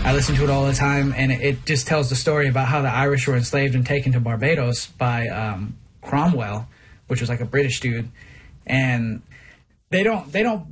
I listen to it all the time, and it just tells the story about how the Irish were enslaved and taken to Barbados by Cromwell, which was like a British dude, and they don't